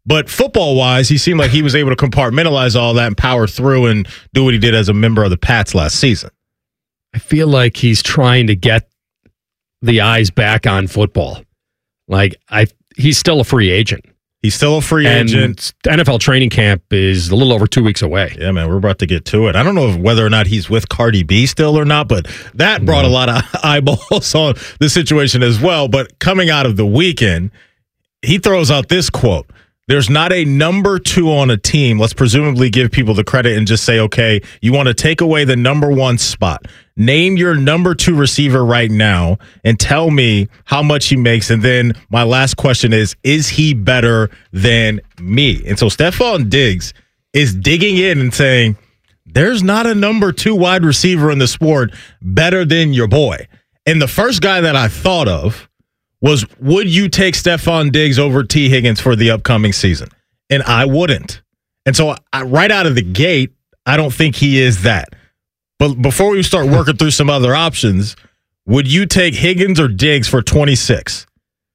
But football-wise, he seemed like he was able to compartmentalize all that and power through and do what he did as a member of the Pats last season. I feel like he's trying to get the eyes back on football. He's still a free agent. He's still a free agent. NFL training camp is a little over 2 weeks away. Yeah, man, we're about to get to it. I don't know whether or not he's with Cardi B still or not, but that brought a lot of eyeballs on the situation as well. But coming out of the weekend, he throws out this quote. There's not a number 2 on a team. Let's presumably give people the credit and just say, okay, you want to take away the number 1 spot. Name your number 2 receiver right now and tell me how much he makes. And then my last question is he better than me? And so Stephon Diggs is digging in and saying, there's not a number 2 wide receiver in the sport better than your boy. And the first guy that I thought of was, would you take Stephon Diggs over T. Higgins for the upcoming season? And I wouldn't. And so right out of the gate, I don't think he is that. But before we start working through some other options, would you take Higgins or Diggs for 26?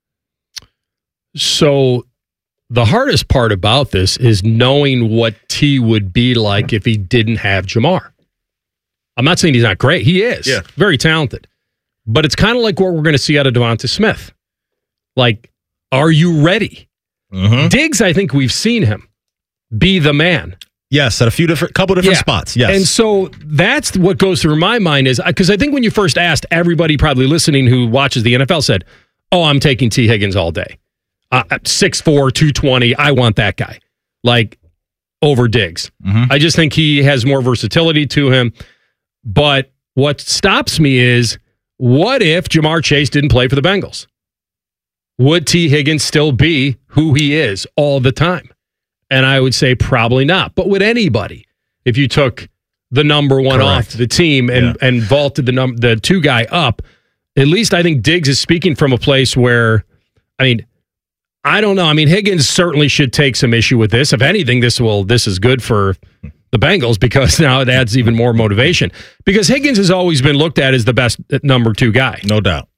So the hardest part about this is knowing what T would be like if he didn't have Jamar. I'm not saying he's not great. He is. Yeah. Very talented. But it's kind of like what we're going to see out of Devonta Smith. Are you ready? Mm-hmm. Diggs, I think we've seen him be the man. Yes, at couple different spots. Yes. And so that's what goes through my mind is, because I think when you first asked, everybody probably listening who watches the NFL said, oh, I'm taking T. Higgins all day. 6'4", 220, I want that guy. Over Diggs. Mm-hmm. I just think he has more versatility to him. But what stops me is, what if Jamar Chase didn't play for the Bengals? Would T. Higgins still be who he is all the time? And I would say probably not. But would anybody, if you took the number 1 Correct. off the team and vaulted the 2 guy up, at least I think Diggs is speaking from a place where, I don't know. Higgins certainly should take some issue with this. If anything, this is good for the Bengals because now it adds even more motivation. Because Higgins has always been looked at as the best number 2 guy. No doubt.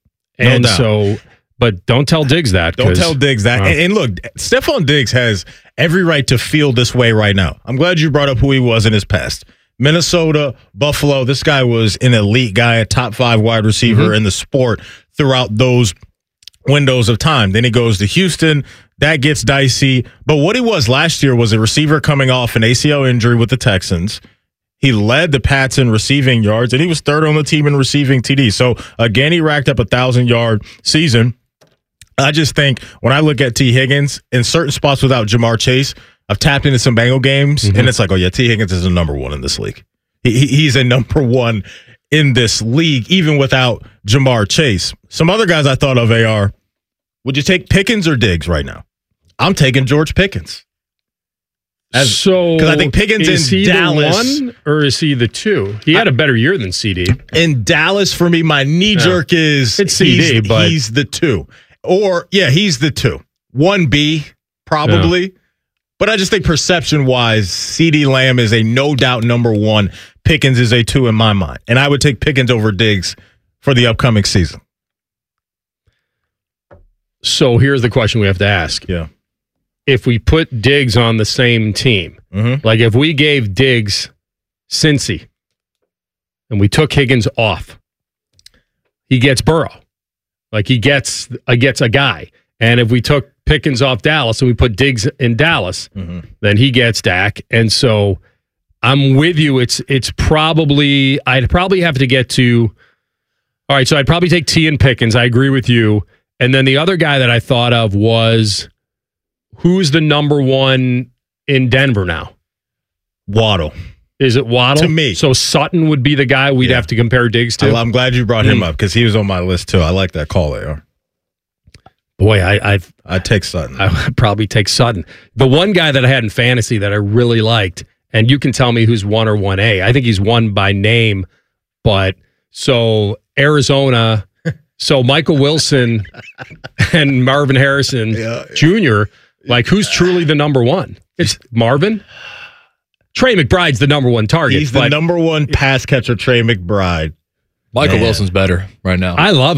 But don't tell Diggs that. Don't tell Diggs that. And look, Stephon Diggs has every right to feel this way right now. I'm glad you brought up who he was in his past. Minnesota, Buffalo, this guy was an elite guy, a top 5 wide receiver in the sport throughout those windows of time. Then he goes to Houston. That gets dicey. But what he was last year was a receiver coming off an ACL injury with the Texans. He led the Pats in receiving yards, and he was 3rd on the team in receiving TD. So, again, he racked up a 1,000-yard season. I just think when I look at T. Higgins, in certain spots without Jamar Chase, I've tapped into some Bengal games, and it's like, oh, yeah, T. Higgins is a number 1 in this league. He's a number 1 in this league, even without Jamar Chase. Some other guys I thought of, AR, would you take Pickens or Diggs right now? I'm taking George Pickens. Because I think Pickens is in he Dallas, the 1 or is he the 2? He had a better year than CD. In Dallas, for me, my knee jerk is it's CD, but he's the 2. Or, he's the 2. 1B, probably. Yeah. But I just think perception-wise, CeeDee Lamb is a no doubt number 1. Pickens is a 2 in my mind. And I would take Pickens over Diggs for the upcoming season. So here's the question we have to ask. Yeah. If we put Diggs on the same team, if we gave Diggs Cincy and we took Higgins off, he gets Burrow. He gets a guy. And if we took Pickens off Dallas and we put Diggs in Dallas, then he gets Dak. And so I'm with you. It's probably, I'd probably have to get to, all right, so I'd probably take T and Pickens. I agree with you. And then the other guy that I thought of was, who's the number 1 in Denver now? Waddle. Is it Waddle? To me. So Sutton would be the guy we'd have to compare Diggs to? I'm glad you brought him up because he was on my list too. I like that call there. Boy, I'd take Sutton. I'd probably take Sutton. The one guy that I had in fantasy that I really liked, and you can tell me who's 1 or 1A. I think he's 1 by name, but so Arizona, so Michael Wilson and Marvin Harrison Jr., who's truly the number 1? It's Marvin? Trey McBride's the number 1 target. He's the number 1 pass catcher, Trey McBride. Michael Wilson's better right now. I love him.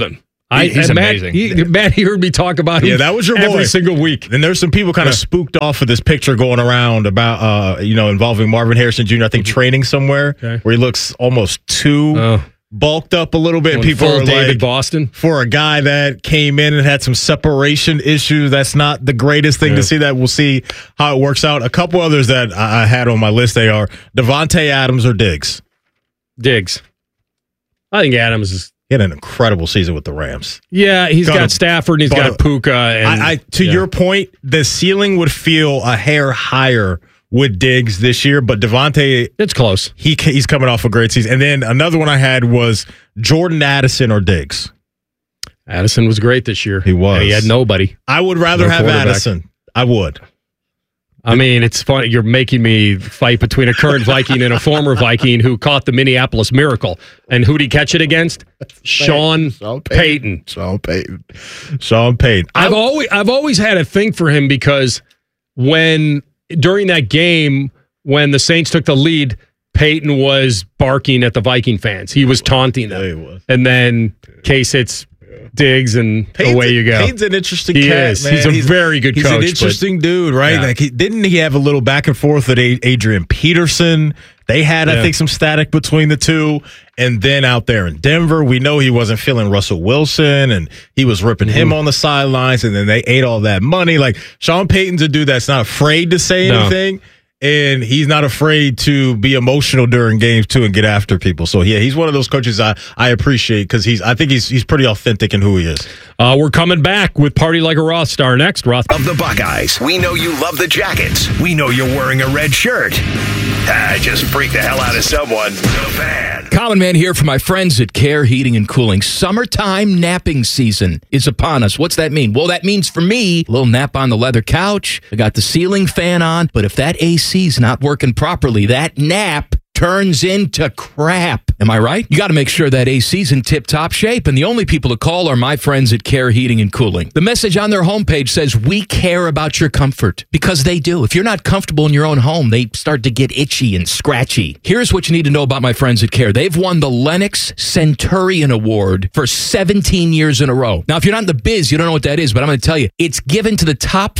He's amazing. Matt, he heard me talk about him. Yeah, that was your boy. Every single week. And there's some people kind of spooked off of this picture going around about, involving Marvin Harrison Jr., I think, training somewhere where he looks almost too bulked up a little bit. People are David like, Boston. For a guy that came in and had some separation issues, that's not the greatest thing to see. That we'll see how it works out. A couple others that I had on my list, they are Davante Adams or Diggs. Diggs. I think Adams is... He had an incredible season with the Rams. Yeah, he's got Stafford and he's got Puka. And, to your point, the ceiling would feel a hair higher with Diggs this year, but Davante, it's close. He's coming off a great season. And then another one I had was Jordan Addison or Diggs. Addison was great this year. He was. And he had nobody. I would rather have Addison. I would. I mean, it's funny. You're making me fight between a current Viking and a former Viking who caught the Minneapolis Miracle. And who'd he catch it against? Sean Payton. Sean Payton. I've always had a thing for him because during that game when the Saints took the lead, Payton was barking at the Viking fans. He was taunting them. Yeah, he was. And then Case hits Diggs and away you go. Payton's an interesting cat, man. He's a very good coach. He's an interesting dude, right? Yeah. Like didn't he have a little back and forth with Adrian Peterson? They had, I think, some static between the two. And then out there in Denver, we know he wasn't feeling Russell Wilson, and he was ripping him on the sidelines, and then they ate all that money. Like, Sean Payton's a dude that's not afraid to say anything. And he's not afraid to be emotional during games too and get after people. So yeah, he's one of those coaches I appreciate because I think he's pretty authentic in who he is. We're coming back with Party Like a Roth Star next. Roth of the Buckeyes. We know you love the Jackets. We know you're wearing a red shirt. Just freak the hell out of someone. The fan. Common Man here for my friends at Care Heating and Cooling. Summertime napping season is upon us. What's that mean? Well, that means for me, a little nap on the leather couch. I got the ceiling fan on, but if that AC's not working properly, that nap turns into crap. Am I right? You got to make sure that AC's in tip-top shape, and the only people to call are my friends at Care Heating and Cooling. The message on their homepage says, we care about your comfort, because they do. If you're not comfortable in your own home, they start to get itchy and scratchy. Here's what you need to know about my friends at Care. They've won the Lennox Centurion Award for 17 years in a row. Now, if you're not in the biz, you don't know what that is, but I'm going to tell you, it's given to the top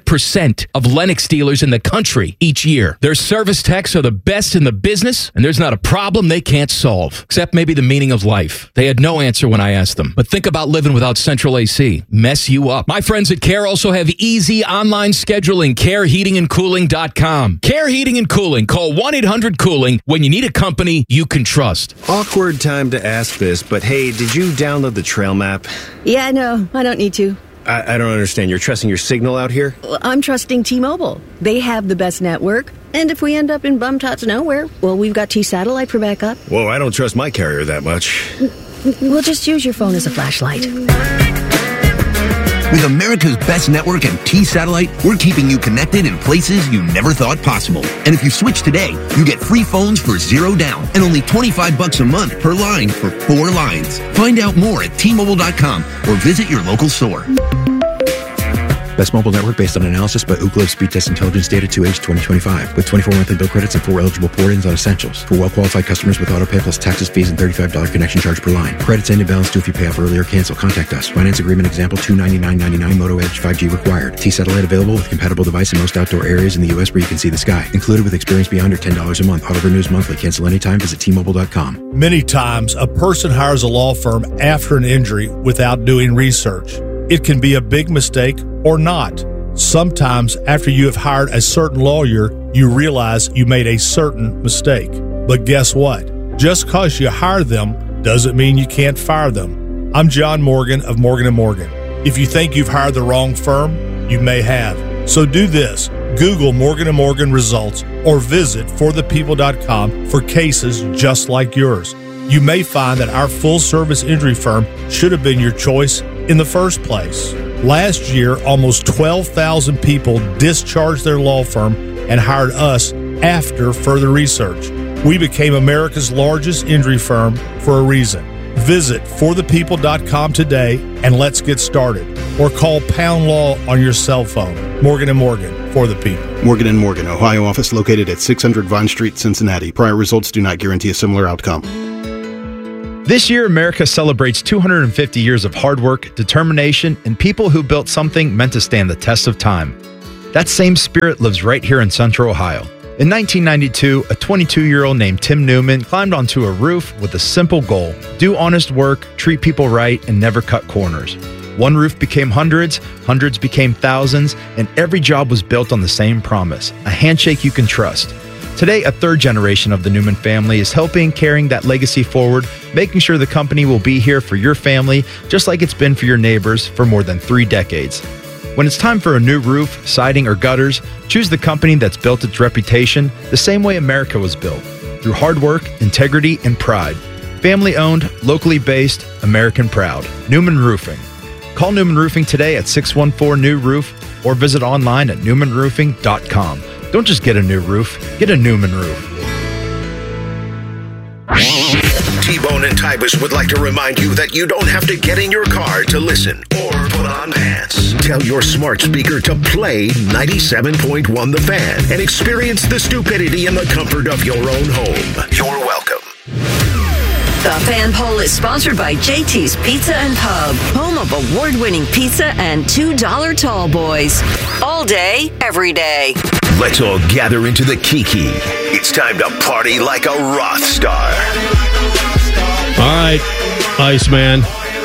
5% of Lennox dealers in the country each year. Their service techs are the best in the business, and there's not a problem they can't solve, except maybe the meaning of life. They had no answer when I asked them. But think about living without central AC. Mess you up. My friends at Care also have easy online scheduling. CareHeatingandCooling.com. Care Heating and Cooling. Call 1-800-COOLING when you need a company you can trust. Awkward time to ask this, but hey, did you download the trail map? Yeah, no, I don't need to. I don't understand. You're trusting your signal out here? Well, I'm trusting T-Mobile. They have the best network. And if we end up in bum-tots nowhere, well, we've got T-Satellite for backup. Whoa, I don't trust my carrier that much. We'll just use your phone as a flashlight. With America's best network and T-Satellite, we're keeping you connected in places you never thought possible. And if you switch today, you get free phones for $0 down and only $25 a month per line for 4 lines. Find out more at T-Mobile.com or visit your local store. Best mobile network based on analysis by Ookla Speed Test Intelligence Data 2H 2025 with 24 monthly bill credits and 4 eligible port-ins on Essentials. For well-qualified customers with autopay plus taxes, fees, and $35 connection charge per line. Credits end in balance due if you pay off early or cancel. Contact us. Finance agreement example $299.99 Moto Edge 5G required. T-Satellite available with compatible device in most outdoor areas in the U.S. where you can see the sky. Included with experience beyond or $10 a month. Auto renews monthly. Cancel anytime. Visit T-Mobile.com. Many times, a person hires a law firm after an injury without doing research. It can be a big mistake or not. Sometimes after you have hired a certain lawyer, you realize you made a certain mistake. But guess what? Just because you hire them doesn't mean you can't fire them. I'm John Morgan of Morgan & Morgan. If you think you've hired the wrong firm, you may have. So do this. Google Morgan & Morgan results or visit forthepeople.com for cases just like yours. You may find that our full-service injury firm should have been your choice in the first place. Last year, almost 12,000 people discharged their law firm and hired us after further research. We became America's largest injury firm for a reason. Visit forthepeople.com today and let's get started. Or call Pound Law on your cell phone. Morgan & Morgan, for the people. Morgan & Morgan, Ohio office located at 600 Vine Street, Cincinnati. Prior results do not guarantee a similar outcome. This year, America celebrates 250 years of hard work, determination, and people who built something meant to stand the test of time. That same spirit lives right here in Central Ohio. In 1992, a 22-year-old named Tim Newman climbed onto a roof with a simple goal: do honest work, treat people right, and never cut corners. One roof became hundreds, hundreds became thousands, and every job was built on the same promise: a handshake you can trust. Today, a third generation of the Newman family is helping, carrying that legacy forward, making sure the company will be here for your family, just like it's been for your neighbors for more than 3 decades. When it's time for a new roof, siding, or gutters, choose the company that's built its reputation the same way America was built, through hard work, integrity, and pride. Family-owned, locally based, American proud. Newman Roofing. Call Newman Roofing today at 614-NEW-ROOF or visit online at newmanroofing.com. Don't just get a new roof, get a Newman roof. T-Bone and Tybus would like to remind you that you don't have to get in your car to listen or put on pants. Tell your smart speaker to play 97.1 The Fan and experience the stupidity in the comfort of your own home. You're welcome. The Fan Poll is sponsored by JT's Pizza and Pub, home of award-winning pizza and $2 tall boys. All day, every day. Let's all gather into the Kiki. It's time to party like a Roth star. All right, Iceman.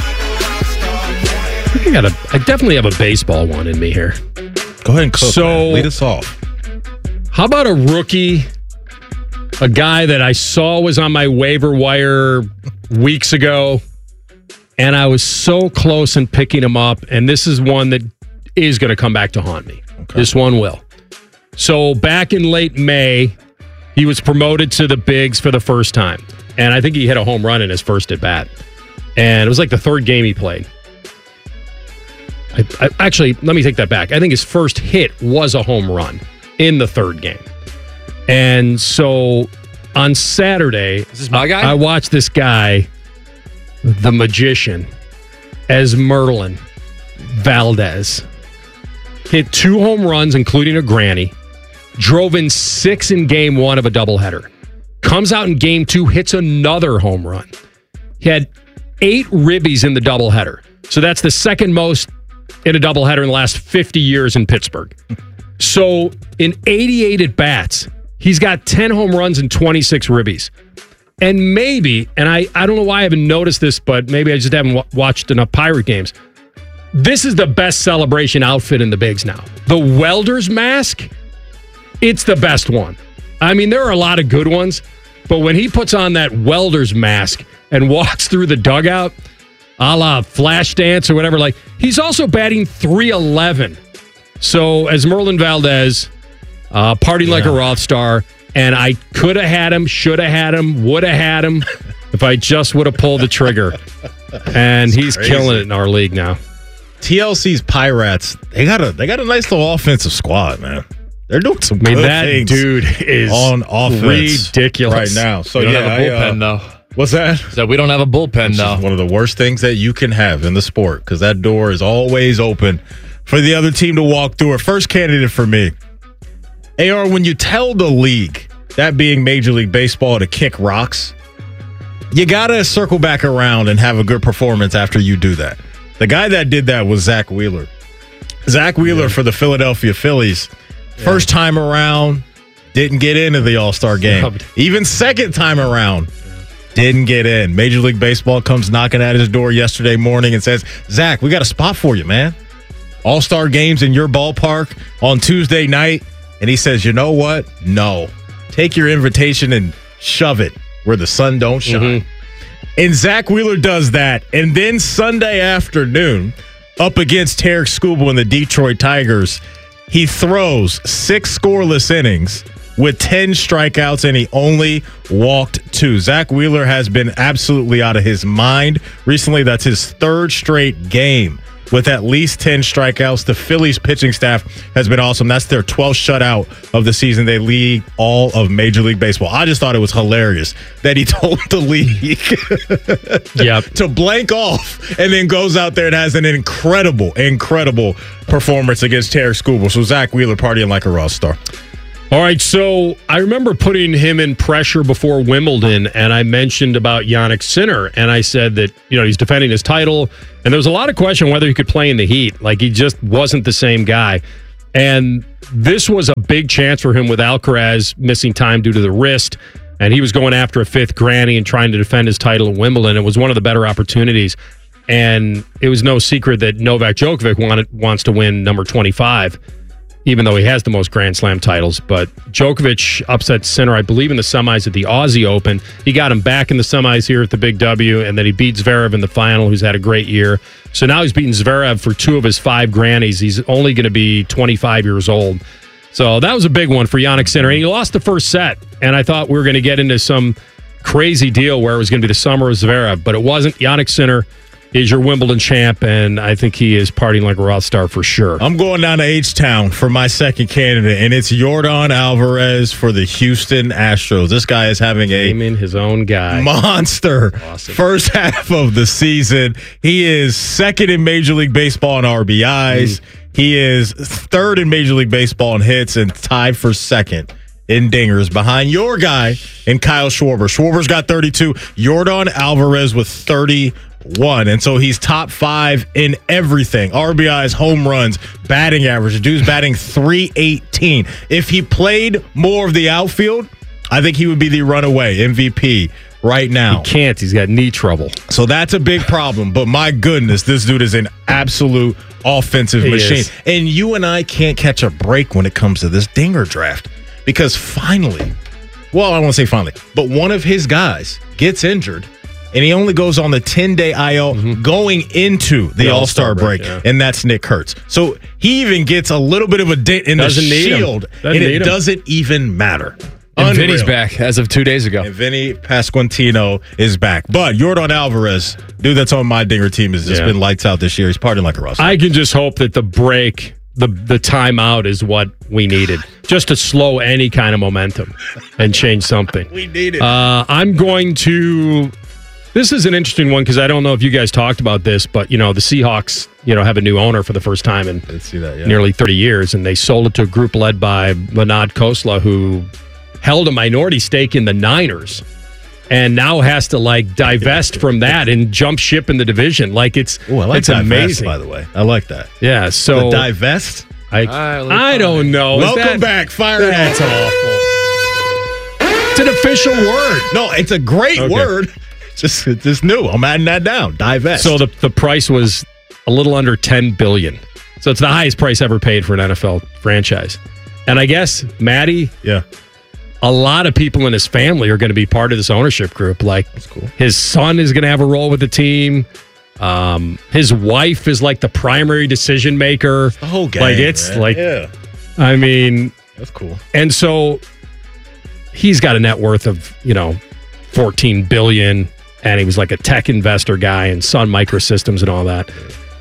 I definitely have a baseball one in me here. Go ahead and cook, man. Lead us off. How about a rookie, a guy that I saw was on my waiver wire weeks ago, and I was so close in picking him up, and this is one that is going to come back to haunt me. Okay. This one will. So back in late May, he was promoted to the bigs for the first time. And I think he hit a home run in his first at bat. And it was like the third game he played. Actually, let me take that back. I think his first hit was a home run in the third game. And so on Saturday, this is my guy? I watched this guy, the magician, Esmeralyn Valdez, hit 2 home runs, including a granny. Drove in 6 in game 1 of a doubleheader. Comes out in game 2, hits another home run. He had 8 ribbies in the doubleheader. So that's the second most in a doubleheader in the last 50 years in Pittsburgh. So in 88 at-bats, he's got 10 home runs and 26 ribbies. And maybe, and I don't know why I haven't noticed this, but maybe I just haven't watched enough Pirate games. This is the best celebration outfit in the bigs now. The welder's mask, it's the best one. I mean, there are a lot of good ones, but when he puts on that welder's mask and walks through the dugout, a la Flashdance or whatever, like, he's also batting .311. So, Esmeralyn Valdez, partying like a Roth star, and I could have had him, should have had him, would have had him if I just would have pulled the trigger. And he's killing it in our league now. TLC's Pirates, they got a nice little offensive squad, man. They're doing some good things. That dude is on offense ridiculous right now. So we don't have a bullpen, though. What's that? So we don't have a bullpen, though. One of the worst things that you can have in the sport, because that door is always open for the other team to walk through it. First candidate for me. AR, when you tell the league, that being Major League Baseball, to kick rocks, you got to circle back around and have a good performance after you do that. The guy that did that was Zach Wheeler. Zach Wheeler for the Philadelphia Phillies. First time around, didn't get into the All-Star game. Even second time around, didn't get in. Major League Baseball comes knocking at his door yesterday morning and says, Zach, we got a spot for you, man. All-Star games in your ballpark on Tuesday night. And he says, you know what? No. Take your invitation and shove it where the sun don't shine. And Zach Wheeler does that. And then Sunday afternoon, up against Tarek Skubal and the Detroit Tigers, he throws 6 scoreless innings with 10 strikeouts, and he only walked 2. Zach Wheeler has been absolutely out of his mind recently. That's his 3rd straight game with at least 10 strikeouts. The Phillies pitching staff has been awesome. That's their 12th shutout of the season. They lead all of Major League Baseball. I just thought it was hilarious that he told the league to blank off and then goes out there and has an incredible performance against Tarek Skubal. So Zach Wheeler partying like a Roth star. All right, so I remember putting him in pressure before Wimbledon, and I mentioned about Jannik Sinner, and I said that, he's defending his title, and there was a lot of question whether he could play in the heat. Like, he just wasn't the same guy. And this was a big chance for him with Alcaraz missing time due to the wrist, and he was going after a fifth Granny and trying to defend his title at Wimbledon. It was one of the better opportunities, and it was no secret that Novak Djokovic wants to win number 25, even though he has the most Grand Slam titles. But Djokovic upset Sinner, I believe, in the semis at the Aussie Open. He got him back in the semis here at the Big W, and then he beat Zverev in the final, who's had a great year. So now he's beaten Zverev for 2 of his 5 Grannies. He's only going to be 25 years old. So that was a big one for Jannik Sinner. And he lost the first set, and I thought we were going to get into some crazy deal where it was going to be the summer of Zverev, but it wasn't. Jannik Sinner is your Wimbledon champ, and I think he is partying like a rock star for sure. I'm going down to H-Town for my second candidate, and it's Yordan Alvarez for the Houston Astros. This guy is having naming his own guy monster first half of the season. He is second in Major League Baseball in RBIs. He is third in Major League Baseball in hits and tied for second in dingers behind your guy and Kyle Schwarber. Schwarber's got 32. Yordan Alvarez with 31. And so he's top 5 in everything. RBIs, home runs, batting average. The dude's batting .318. If he played more of the outfield, I think he would be the runaway MVP right now. He can't. He's got knee trouble. So that's a big problem. But my goodness, this dude is an absolute offensive machine. Is. And you and I can't catch a break when it comes to this dinger draft. Because finally, well, I won't say finally, but one of his guys gets injured, and he only goes on the 10-day IL going into the All-Star break, and that's Nick Kurtz. So he even gets a little bit of a dent in the shield, and it doesn't even matter. And Vinny's back as of 2 days ago. And Vinny Pasquantino is back. But Yordan Alvarez, dude that's on my dinger team, has just been lights out this year. He's partying like a rock. I can just hope that the break, the timeout is what we needed, just to slow any kind of momentum and change something. We need it. I'm going to... This is an interesting one because I don't know if you guys talked about this, but, the Seahawks, have a new owner for the first time in nearly 30 years, and they sold it to a group led by Manad Khosla, who held a minority stake in the Niners and now has to divest from that and jump ship in the division. It's divest, amazing, by the way. I like that. Yeah. So the divest. I don't know. Welcome back. Fire it. That's awful. It's an official word. No, it's a great word. It's just new. I'm adding that down. Divest. So the price was a little under $10 billion. So it's the highest price ever paid for an NFL franchise. And I guess Matty. Yeah. A lot of people in his family are going to be part of this ownership group. That's cool. His son is going to have a role with the team. His wife is the primary decision maker. The whole game. I mean, that's cool. And so he's got a net worth of, $14 billion, and he was a tech investor guy and Sun Microsystems and all that.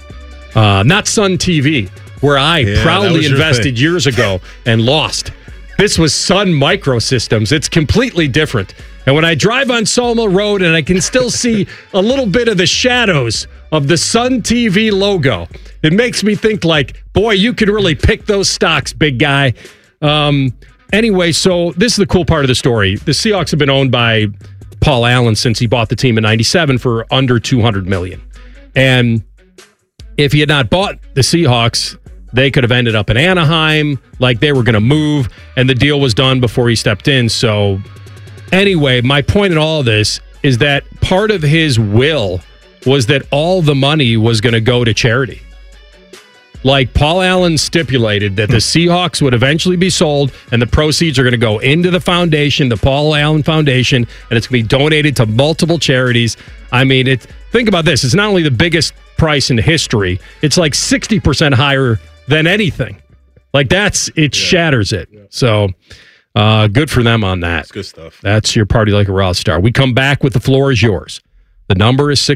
Not Sun TV, where I proudly invested years ago and lost. This was Sun Microsystems. It's completely different. And when I drive on Solma Road and I can still see a little bit of the shadows of the Sun TV logo, it makes me think boy, you could really pick those stocks, big guy. Anyway, so this is the cool part of the story. The Seahawks have been owned by Paul Allen since he bought the team in '97 for under $200 million. And if he had not bought the Seahawks, they could have ended up in Anaheim, they were going to move, and the deal was done before he stepped in. So anyway, my point in all of this is that part of his will was that all the money was going to go to charity. Paul Allen stipulated that the Seahawks would eventually be sold, and the proceeds are going to go into the foundation, the Paul Allen Foundation, and it's going to be donated to multiple charities. I mean, think about this. It's not only the biggest price in history, it's 60% higher than anything. Shatters it. Yeah. So good for them on that. That's good stuff. That's your party like a rock star. We come back with the floor is yours. The number is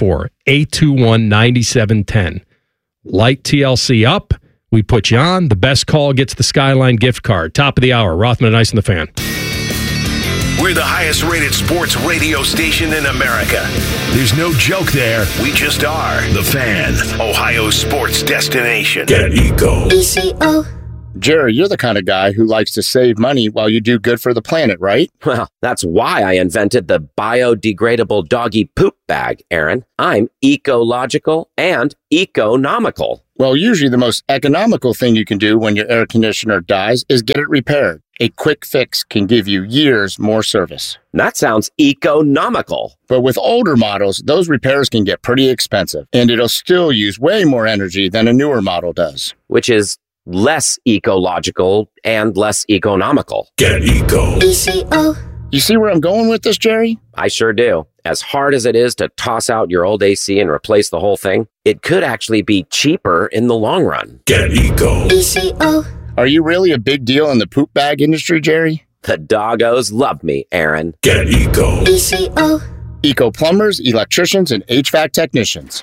614-821-9710. Light TLC up. We put you on. The best call gets the Skyline gift card. Top of the hour. Rothman and Ice and the Fan. We're the highest rated sports radio station in America. There's no joke there. We just are. The Fan, Ohio's sports destination. Get Eco. ECO. Jerry, you're the kind of guy who likes to save money while you do good for the planet, right? Well, that's why I invented the biodegradable doggy poop bag, Aaron. I'm ecological and economical. Well, usually the most economical thing you can do when your air conditioner dies is get it repaired. A quick fix can give you years more service. That sounds economical. But with older models, those repairs can get pretty expensive, and it'll still use way more energy than a newer model does. Which is less ecological and less economical. Get eco. ECO. You see where I'm going with this, Jerry? I sure do. As hard as it is to toss out your old AC and replace the whole thing, it could actually be cheaper in the long run. Get eco. ECO. Are you really a big deal in the poop bag industry, Jerry? The doggos love me, Aaron. Get eco. ECO. Eco plumbers, electricians, and HVAC technicians.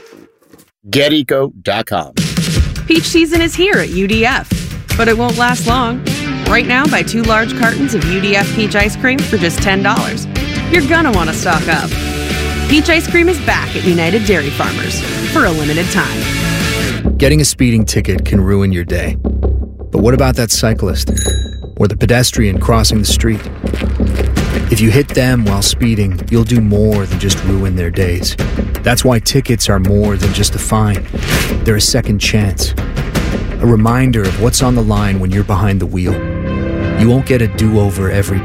GetEco.com. Peach season is here at UDF, but it won't last long. Right now, buy 2 large cartons of UDF peach ice cream for just $10. You're gonna want to stock up. Peach ice cream is back at United Dairy Farmers for a limited time. Getting a speeding ticket can ruin your day. But what about that cyclist or the pedestrian crossing the street? If you hit them while speeding, you'll do more than just ruin their days. That's why tickets are more than just a fine. They're a second chance. A reminder of what's on the line when you're behind the wheel. You won't get a do-over every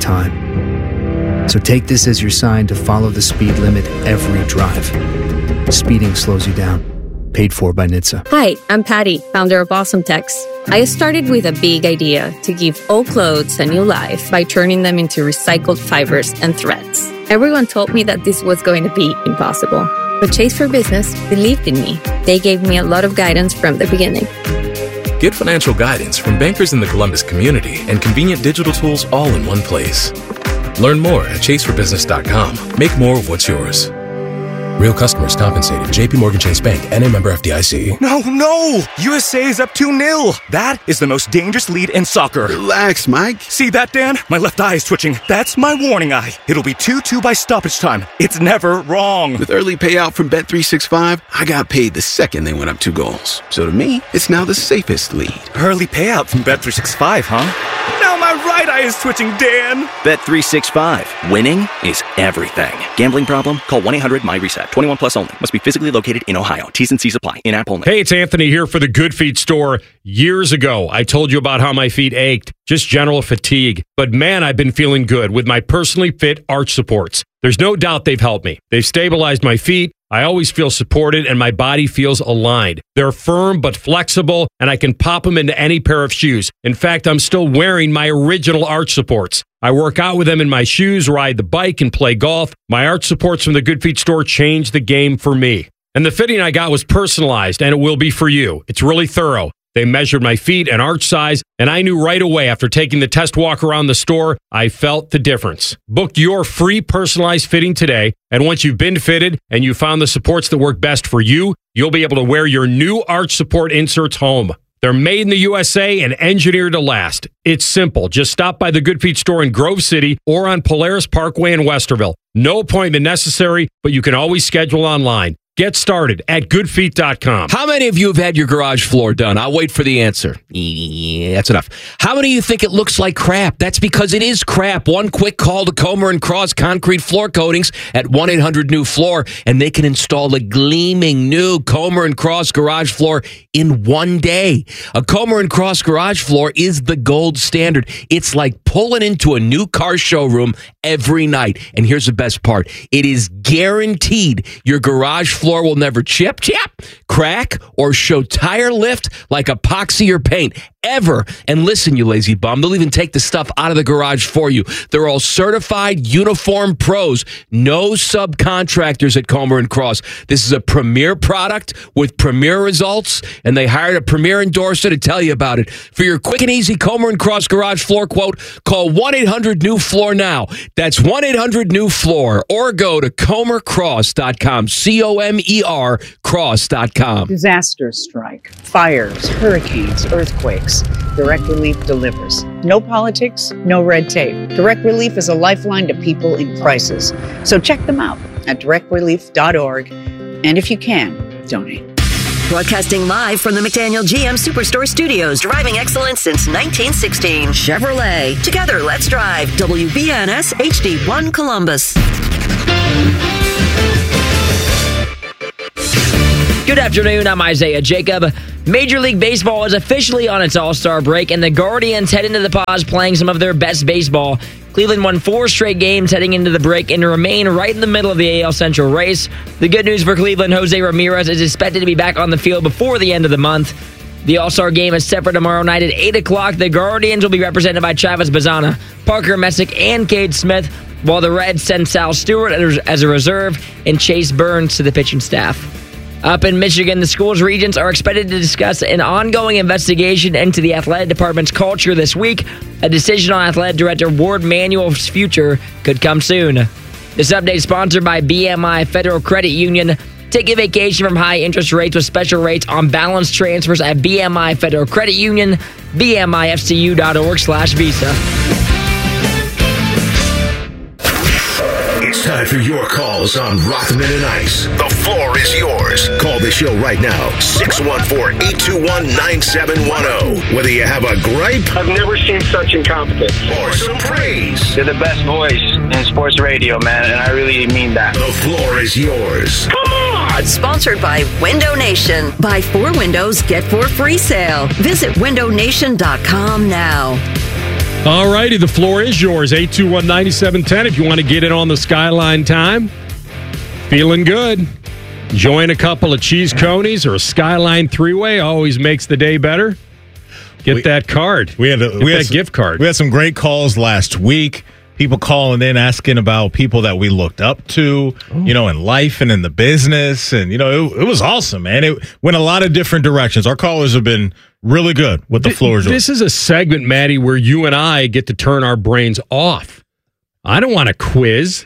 time. So take this as your sign to follow the speed limit every drive. Speeding slows you down. Paid for by NHTSA. Hi, I'm Patty, founder of Awesome Tex. I started with a big idea to give old clothes a new life by turning them into recycled fibers and threads. Everyone told me that this was going to be impossible. But Chase for Business believed in me. They gave me a lot of guidance from the beginning. Get financial guidance from bankers in the Columbus community and convenient digital tools all in one place. Learn more at chaseforbusiness.com. Make more of what's yours. Real customers compensated. JP Morgan Chase Bank, N.A. member FDIC. No! USA is up 2-0. That is the most dangerous lead in soccer. Relax, Mike. See that, Dan? My left eye is twitching. That's my warning eye. It'll be 2-2 by stoppage time. It's never wrong. With early payout from Bet365, I got paid the second they went up 2 goals. So to me, it's now the safest lead. Early payout from Bet365, huh? Now my right eye is twitching, Dan. Bet365. Winning is everything. Gambling problem? Call 1-800-MY-RESET. 21 plus only. Must be physically located in Ohio. T's and C's apply. In-app only. Hey, it's Anthony here for the Good Feet store. Years ago, I told you about how my feet ached. Just general fatigue. But man, I've been feeling good with my personally fit arch supports. There's no doubt they've helped me. They've stabilized my feet. I always feel supported and my body feels aligned. They're firm but flexible, and I can pop them into any pair of shoes. In fact, I'm still wearing my original arch supports. I work out with them in my shoes, ride the bike, and play golf. My arch supports from the Good Feet store changed the game for me. And the fitting I got was personalized, and it will be for you. It's really thorough. They measured my feet and arch size, and I knew right away after taking the test walk around the store, I felt the difference. Book your free personalized fitting today, and once you've been fitted and you found the supports that work best for you, you'll be able to wear your new arch support inserts home. They're made in the USA and engineered to last. It's simple. Just stop by the Good Feet store in Grove City or on Polaris Parkway in Westerville. No appointment necessary, but you can always schedule online. Get started at goodfeet.com. How many of you have had your garage floor done? I'll wait for the answer. Yeah, that's enough. How many of you think it looks like crap? That's because it is crap. One quick call to Comer & Cross Concrete Floor Coatings at 1-800-NEW-FLOOR, and they can install a gleaming new Comer & Cross garage floor in one day. A Comer & Cross garage floor is the gold standard. It's like pulling into a new car showroom every night. And here's the best part. It is guaranteed your garage floor will never chip, crack, or show tire lift like epoxy or paint. Ever. And listen, you lazy bum, they'll even take the stuff out of the garage for you. They're all certified uniform pros. No subcontractors at Comer & Cross. This is a premier product with premier results, and they hired a premier endorser to tell you about it. For your quick and easy Comer & Cross garage floor quote, call 1-800-NEW-FLOOR now. That's 1-800-NEW-FLOOR, or go to comercross.com, COMER cross.com. Disasters strike, fires, hurricanes, earthquakes. Direct Relief delivers. No politics, no red tape. Direct Relief is a lifeline to people in crisis. So check them out at directrelief.org. And if you can, donate. Broadcasting live from the McDaniel GM Superstore Studios, driving excellence since 1916. Chevrolet. Together, let's drive. WBNS HD1 Columbus. Good afternoon, I'm Isaiah Jacob. Major League Baseball is officially on its All-Star break, and the Guardians head into the pause playing some of their best baseball. Cleveland won 4 straight games heading into the break and remain right in the middle of the AL Central race. The good news for Cleveland, Jose Ramirez is expected to be back on the field before the end of the month. The All-Star game is set for tomorrow night at 8 o'clock. The Guardians will be represented by Travis Bazzana, Parker Messick, and Cade Smith, while the Reds send Sal Stewart as a reserve and Chase Burns to the pitching staff. Up in Michigan, the school's regents are expected to discuss an ongoing investigation into the athletic department's culture this week. A decision on athletic director Ward Manuel's future could come soon. This update is sponsored by BMI Federal Credit Union. Take a vacation from high interest rates with special rates on balance transfers at BMI Federal Credit Union, bmifcu.org/visa. It's time for your calls on Rothman and Ice. The floor is yours. Call the show right now, 614-821-9710. Whether you have a gripe, I've never seen such incompetence, or some praise. You're the best voice in sports radio, man, and I really mean that. The floor is yours. Come on! Sponsored by Window Nation. Buy 4 windows, get 4 free sale. Visit windownation.com now. All righty, the floor is yours. 821-9710 if you want to get in on the Skyline time. Feeling good. Enjoying a couple of cheese conies or a Skyline 3-way always makes the day better. Get that card. We had a gift card. We had some great calls last week. People calling in asking about people that we looked up to, in life and in the business. And, it was awesome, man. It went a lot of different directions. Our callers have been really good with the floor. This is a segment, Maddie, where you and I get to turn our brains off. I don't want a quiz.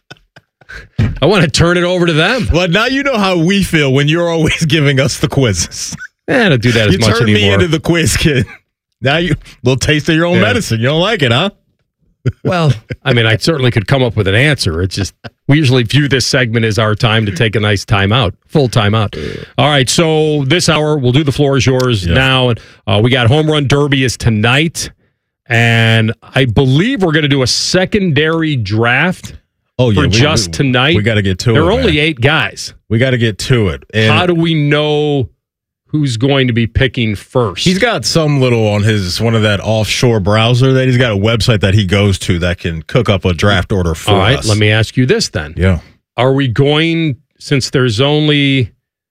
I want to turn it over to them. Well, now you know how we feel when you're always giving us the quizzes. I don't do that as much anymore. You turn me into the quiz kid. Now you little taste of your own medicine. You don't like it, huh? Well, I certainly could come up with an answer. It's just we usually view this segment as our time to take a nice time out, full time out. All right, so this hour we'll do the floor is yours now. And we got Home Run Derby is tonight, and I believe we're going to do a secondary draft. For tonight. We got to get to it. There are only 8 guys. We got to get to it. And how do we know who's going to be picking first? He's got some little on one of that offshore browser that he's got a website that he goes to that can cook up a draft order for us. All right, let me ask you this then. Yeah. Are we going, since there's only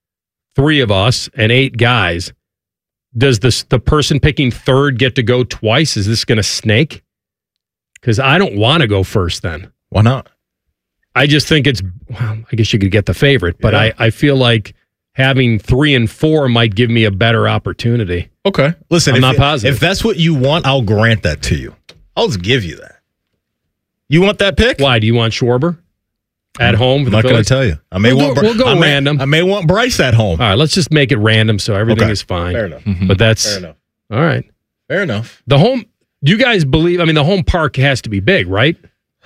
3 of us and 8 guys, does the person picking third get to go twice? Is this going to snake? Because I don't want to go first then. Why not? I just think I guess you could get the favorite, but I feel like having 3 and 4 might give me a better opportunity. Okay. Listen, I'm not positive. If that's what you want, I'll grant that to you. I'll just give you that. You want that pick? Why? Do you want Schwarber at home? I'm not going to tell you. We'll go random. I may want Bryce at home. All right, let's just make it random so everything is fine. Fair enough. But that's fair enough. All right. Fair enough. The home, do you guys believe, the home park has to be big, right?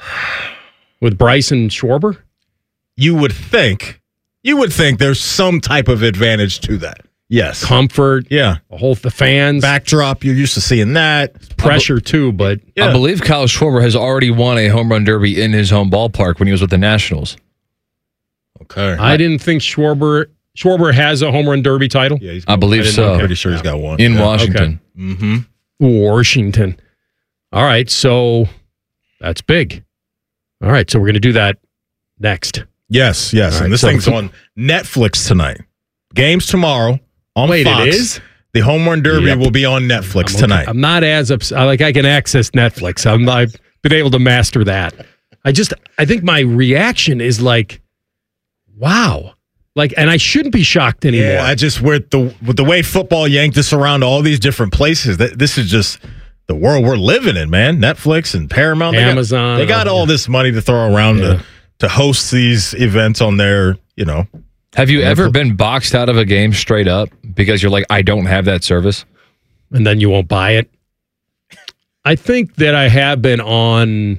With Bryce and Schwarber? You would think there's some type of advantage to that. Yes. Comfort. Yeah. The fans. Backdrop, you're used to seeing that. Pressure too, but... Yeah. I believe Kyle Schwarber has already won a home run derby in his home ballpark when he was with the Nationals. Okay. I didn't think Schwarber has a home run derby title. Yeah, I believe so. I'm pretty sure he's got one. In Washington. Okay. Mm-hmm. Washington. All right, so that's big. All right, so we're going to do that next. Yes. Right, and this thing's on Netflix tonight. Games tomorrow on Fox. It is? The Home Run Derby will be on Netflix tonight. I'm not as upset. I can access Netflix. I've been able to master that. I think my reaction is like, wow. And I shouldn't be shocked anymore. Yeah, with the way football yanked us around all these different places, this is just the world we're living in, man. Netflix and Paramount. Amazon. They got all this money to throw around to host these events on their, Have you ever been boxed out of a game straight up because you're like, I don't have that service? And then you won't buy it? I think that I have been on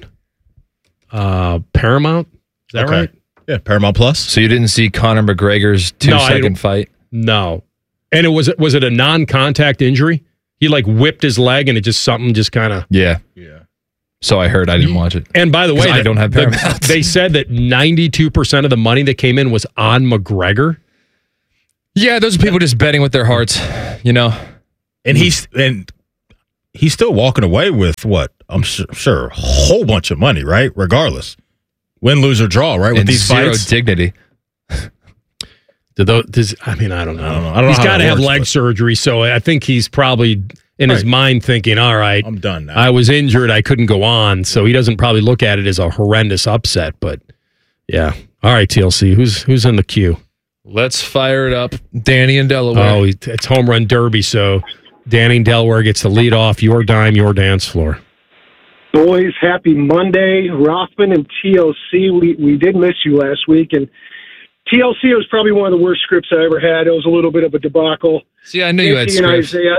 Paramount. Is that right? Yeah, Paramount Plus. So you didn't see Conor McGregor's 2-second fight? No. And was it a non-contact injury? He like whipped his leg and it just something just kind of. Yeah. So I heard. I didn't watch it. And by the way, I don't have Paramount. They said that 92% of the money that came in was on McGregor. Yeah, those are people just betting with their hearts, you know. And he's still walking away with what? I'm sure a whole bunch of money, right? Regardless. Win, lose, or draw, right? With And these zero fights. dignity. I don't know. I don't know He's how got to it have works, leg but- surgery, so I think he's probably in his mind thinking, all right, I'm done now. I was injured. I couldn't go on. So he doesn't probably look at it as a horrendous upset. But yeah. All right, TLC. Who's in the queue? Let's fire it up. Danny in Delaware. Oh, it's home run derby. So Danny in Delaware gets to lead off. Your dime, your dance floor. Boys, happy Monday. Rothman and TLC, we did miss you last week. And TLC was probably one of the worst scripts I ever had. It was a little bit of a debacle. See, I knew you had JP and scripts. Isaiah,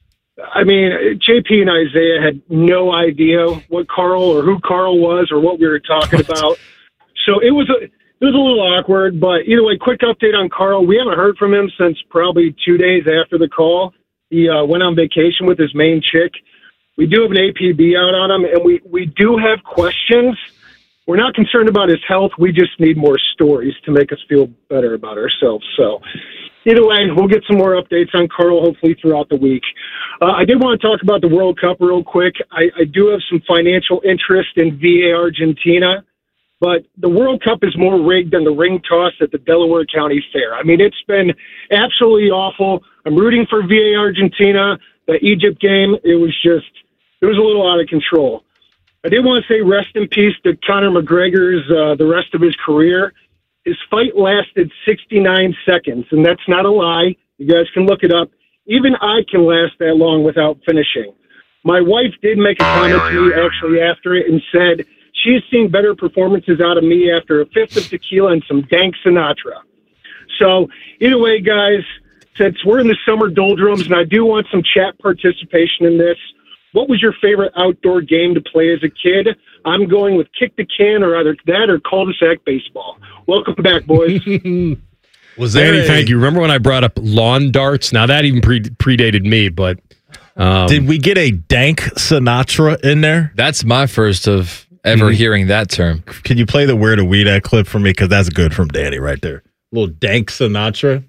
JP and Isaiah had no idea what Carl or who Carl was or what we were talking about. So it was a little awkward, but either way, quick update on Carl. We haven't heard from him since probably 2 days after the call. He went on vacation with his main chick. We do have an APB out on him, and we do have questions. We're not concerned about his health. We just need more stories to make us feel better about ourselves. So either way, we'll get some more updates on Carl hopefully throughout the week. I did want to talk about the World Cup real quick. I do have some financial interest in VA Argentina, but the World Cup is more rigged than the ring toss at the Delaware County Fair. I mean, it's been absolutely awful. I'm rooting for VA Argentina. The Egypt game, it was a little out of control. I did want to say rest in peace to Conor McGregor's the rest of his career. His fight lasted 69 seconds, and that's not a lie. You guys can look it up. Even I can last that long without finishing. My wife did make a comment to me actually after it and said she's seen better performances out of me after a fifth of tequila and some dank Sinatra. So either way, guys, since we're in the summer doldrums, and I do want some chat participation in this, what was your favorite outdoor game to play as a kid? I'm going with kick the can or either that or cul-de-sac baseball. Welcome back, boys. Was there Danny, thank you. Remember when I brought up lawn darts? Now, that even predated me, but... did we get a dank Sinatra in there? That's my first of ever hearing that term. Can you play the Where to Weed At clip for me? Because that's good from Danny right there. Little dank Sinatra.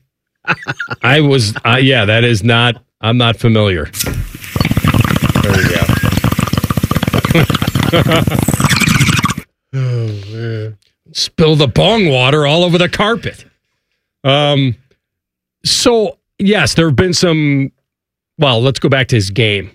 That is not... I'm not familiar. There we go. Oh, man. Spill the bong water all over the carpet. So, yes, there have been some... Well, let's go back to his game.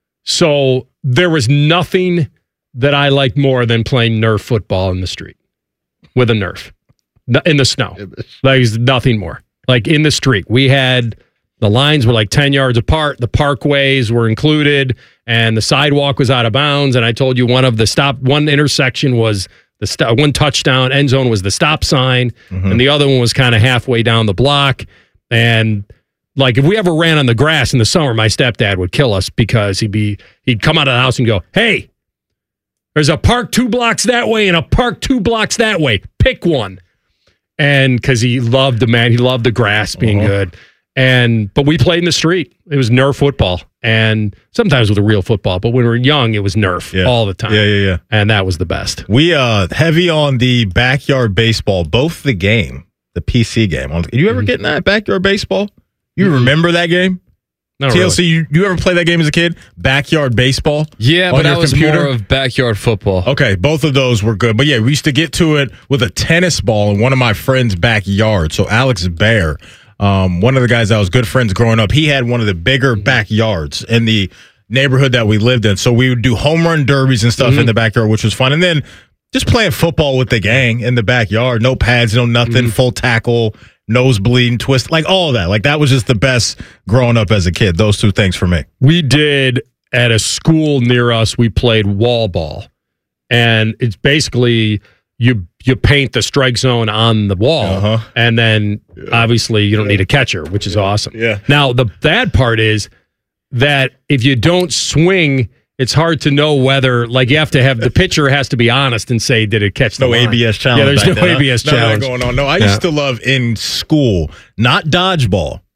So, there was nothing that I liked more than playing Nerf football in the street with a Nerf in the snow. Like, there's nothing more. Like, in the street. We had... The lines were like 10 yards apart. The parkways were included, and the sidewalk was out of bounds. And I told you one intersection was one touchdown, end zone was the stop sign, and the other one was kind of halfway down the block. And like if we ever ran on the grass in the summer, my stepdad would kill us because he'd come out of the house and go, "Hey, there's a park 2 blocks that way and a park 2 blocks that way. Pick one." And because he loved the grass being good. But we played in the street. It was Nerf football, and sometimes with a real football. But when we were young, it was Nerf all the time. Yeah. And that was the best. We heavy on the backyard baseball, both the game, the PC game. Did you ever get in that backyard baseball? You remember that game? Not TLC, really. you ever play that game as a kid? Backyard baseball? Yeah, but I was more of backyard football. Okay, both of those were good. But yeah, we used to get to it with a tennis ball in one of my friend's backyard. So Alex Bear, one of the guys that was good friends growing up, he had one of the bigger backyards in the neighborhood that we lived in. So we would do home run derbies and stuff in the backyard, which was fun. And then just playing football with the gang in the backyard, no pads, no nothing, full tackle, nose bleeding, twist, like all of that. Like that was just the best growing up as a kid. Those two things for me. We did at a school near us, we played wall ball. And it's basically you paint the strike zone on the wall, and then obviously you don't need a catcher, which is awesome. Yeah. Now, the bad part is that if you don't swing, it's hard to know whether, like, you have to have the pitcher has to be honest and say, did it catch the line? ABS challenge. Yeah, there's no ABS challenge. Going on. No, I used to love in school, not dodgeball.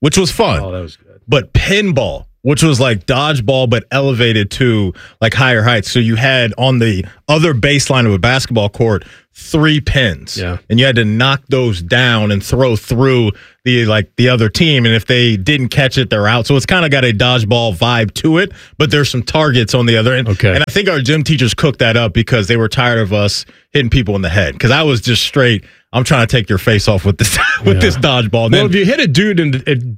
which was fun. Oh, that was good. But pinball, which was like dodgeball, but elevated to like higher heights. So you had on the other baseline of a basketball court 3 pins. Yeah. And you had to knock those down and throw through the other team. And if they didn't catch it, they're out. So it's kind of got a dodgeball vibe to it, but there's some targets on the other end. Okay. And I think our gym teachers cooked that up because they were tired of us hitting people in the head. Because I was just straight, I'm trying to take your face off with this this dodgeball. Well, if you hit a dude in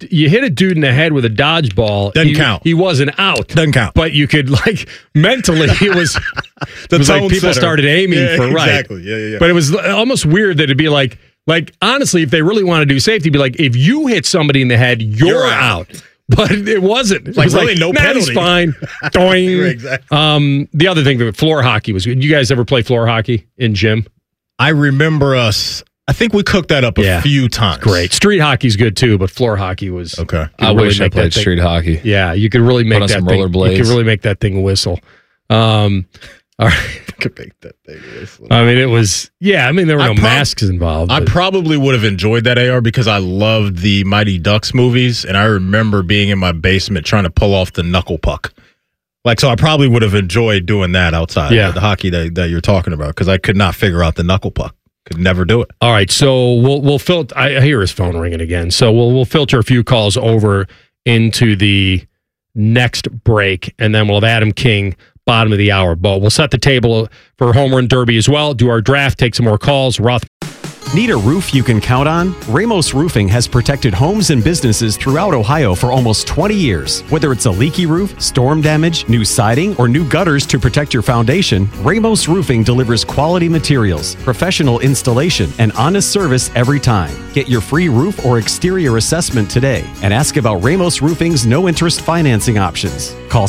the head with a dodgeball, doesn't count. He wasn't out. Doesn't count. But you could mentally, it was like people setter. started aiming for right. Exactly. Yeah. But it was almost weird that it'd be like honestly, if they really want to do safety, it'd be like if you hit somebody in the head, you're out. But it wasn't. It like was really no penalty. He's fine. Doing. Exactly. The other thing, floor hockey was good. You guys ever play floor hockey in gym? I remember I think we cooked that up a few times. Great. Street hockey's good too, but floor hockey was okay. I wish I played street hockey. Yeah, you could really make Put on that some thing. rollerblades. You could really make that thing whistle. All right. Could make that thing whistle. I mean, it was. Yeah, I mean, there were no masks involved. I probably would have enjoyed that, AR, because I loved the Mighty Ducks movies, and I remember being in my basement trying to pull off the knuckle puck. So I probably would have enjoyed doing that outside. Yeah. The hockey that you're talking about, because I could not figure out the knuckle puck. Could never do it. All right, so we'll filter. I hear his phone ringing again. So we'll filter a few calls over into the next break, and then we'll have Adam King, bottom of the hour. But we'll set the table for Home Run Derby as well. Do our draft, take some more calls. Roth. Need a roof you can count on? Ramos Roofing has protected homes and businesses throughout Ohio for almost 20 years. Whether it's a leaky roof, storm damage, new siding, or new gutters to protect your foundation, Ramos Roofing delivers quality materials, professional installation, and honest service every time. Get your free roof or exterior assessment today and ask about Ramos Roofing's no-interest financing options. Call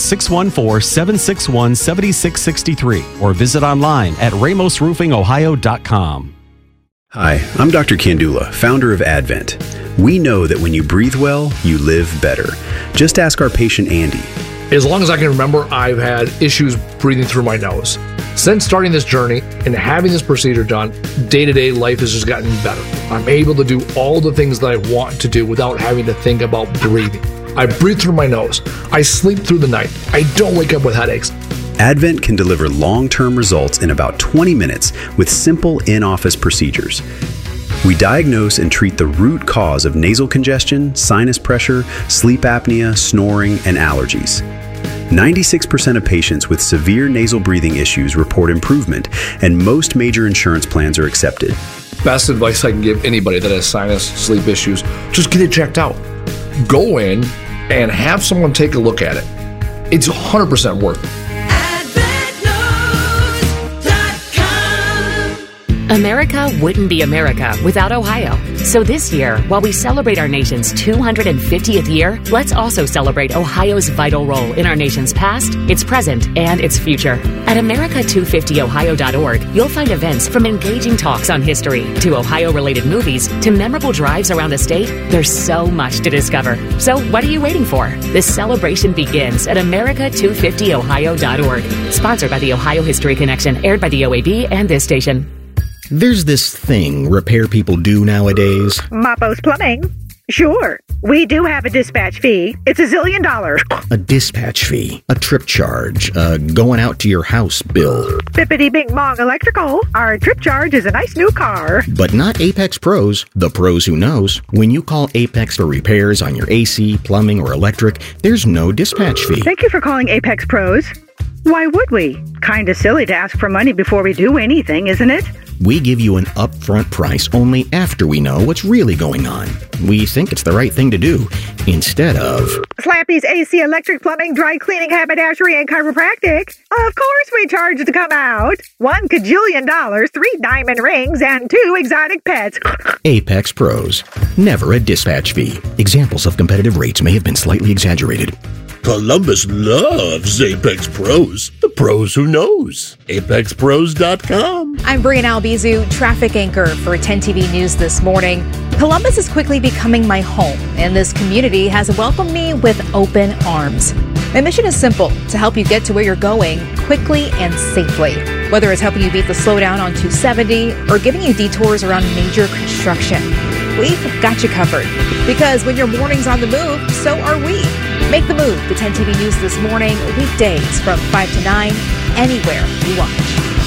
614-761-7663 or visit online at ramosroofingohio.com. Hi, I'm Dr. Kandula, founder of Advent. We know that when you breathe well, you live better. Just ask our patient Andy. As long as I can remember, I've had issues breathing through my nose. Since starting this journey and having this procedure done, day-to-day life has just gotten better. I'm able to do all the things that I want to do without having to think about breathing. I breathe through my nose. I sleep through the night. I don't wake up with headaches. Advent can deliver long-term results in about 20 minutes with simple in-office procedures. We diagnose and treat the root cause of nasal congestion, sinus pressure, sleep apnea, snoring, and allergies. 96% of patients with severe nasal breathing issues report improvement, and most major insurance plans are accepted. Best advice I can give anybody that has sinus, sleep issues, just get it checked out. Go in and have someone take a look at it. It's 100% worth it. America wouldn't be America without Ohio. So this year, while we celebrate our nation's 250th year, let's also celebrate Ohio's vital role in our nation's past, its present, and its future. At America250ohio.org, you'll find events from engaging talks on history to Ohio-related movies to memorable drives around the state. There's so much to discover. So what are you waiting for? This celebration begins at America250ohio.org. Sponsored by the Ohio History Connection, aired by the OAB and this station. There's this thing repair people do nowadays. Mapo's Plumbing. Sure. We do have a dispatch fee. It's $1 zillion. A dispatch fee, a trip charge, going out to your house bill. Bippity Bing Bong Electrical. Our trip charge is a nice new car. But not Apex Pros, the pros who knows. When you call Apex for repairs on your AC, plumbing, or electric, there's no dispatch fee. Thank you for calling Apex Pros. Why would we? Kinda silly to ask for money before we do anything, isn't it? We give you an upfront price only after we know what's really going on. We think it's the right thing to do, instead of... Slappy's AC, electric, plumbing, dry cleaning, haberdashery, and chiropractic. Of course we charge to come out. $1 kajillion, 3 diamond rings, and 2 exotic pets. Apex Pros. Never a dispatch fee. Examples of competitive rates may have been slightly exaggerated. Columbus loves Apex Pros. The pros who knows. ApexPros.com. I'm Brianna Albizu, traffic anchor for 10 TV News this morning. Columbus is quickly becoming my home, and this community has welcomed me with open arms. My mission is simple, to help you get to where you're going quickly and safely. Whether it's helping you beat the slowdown on 270 or giving you detours around major construction. we've got you covered. Because when your morning's on the move, so are we. Make the move to 10 TV News This Morning, weekdays from 5 to 9, anywhere you watch.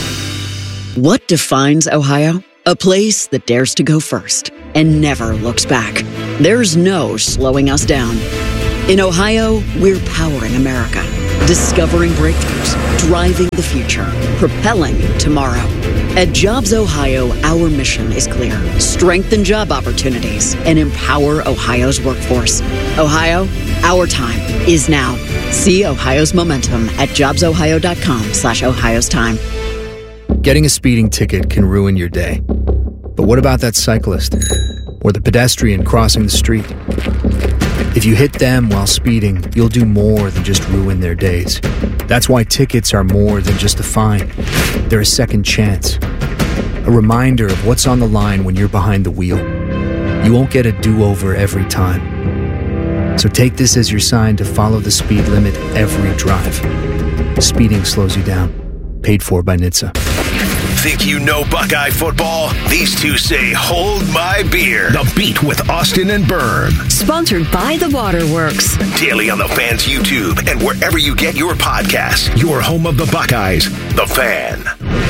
What defines Ohio? A place that dares to go first and never looks back. There's no slowing us down. In Ohio, we're powering America, discovering breakthroughs, driving the future, propelling tomorrow. At Jobs Ohio, our mission is clear. Strengthen job opportunities and empower Ohio's workforce. Ohio, our time is now. See Ohio's momentum at jobsohio.com/Ohio's time. Getting a speeding ticket can ruin your day. But what about that cyclist or the pedestrian crossing the street? If you hit them while speeding, you'll do more than just ruin their days. That's why tickets are more than just a fine. They're a second chance. A reminder of what's on the line when you're behind the wheel. You won't get a do-over every time. So take this as your sign to follow the speed limit every drive. Speeding slows you down. Paid for by NHTSA. Think you know Buckeye football? These two say, hold my beer. The Beat with Austin and Berm. Sponsored by The Waterworks. Daily on the Fan's YouTube and wherever you get your podcasts. Your home of the Buckeyes, The Fan.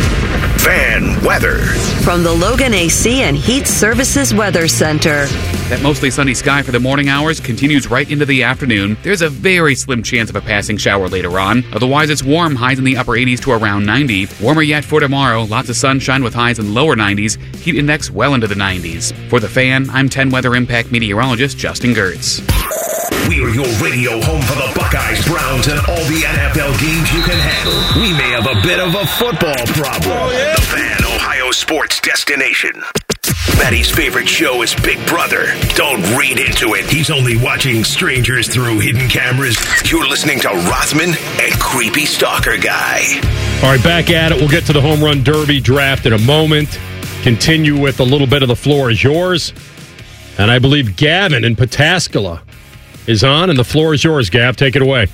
Fan weather. From the Logan AC and Heat Services Weather Center. That mostly sunny sky for the morning hours continues right into the afternoon. There's a very slim chance of a passing shower later on. Otherwise, it's warm, highs in the upper 80s to around 90. Warmer yet for tomorrow. Lots of sunshine with highs in lower 90s. Heat index well into the 90s. For The Fan, I'm 10 Weather Impact meteorologist Justin Gertz. We are your radio home for the Buckeyes, Browns, and all the NFL games you can handle. We may have a bit of a football problem. Oh, yeah. The Fan, Ohio sports destination. Maddie's favorite show is Big Brother. Don't read into it. He's only watching strangers through hidden cameras. You're listening to Rothman and Creepy Stalker Guy. All right, back at it. We'll get to the home run derby draft in a moment. Continue with a little bit of the floor is yours. And I believe Gavin in Pataskala is on, and the floor is yours, Gav. Take it away.